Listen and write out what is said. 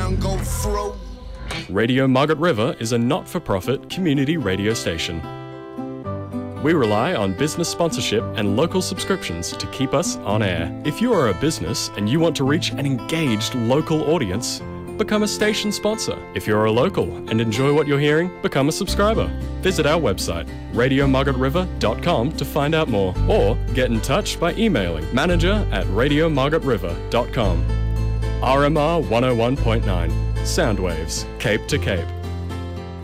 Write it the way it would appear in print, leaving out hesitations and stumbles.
sound go through. Radio Margaret River is a not-for-profit community radio station. We rely on business sponsorship and local subscriptions to keep us on air. If you are a business and you want to reach an engaged local audience, become a station sponsor. If you're a local and enjoy what you're hearing, become a subscriber. Visit our website, radiomargaretriver.com, to find out more, or get in touch by emailing manager@radiomargaretriver.com. RMR 101.9, Soundwaves, Cape to Cape.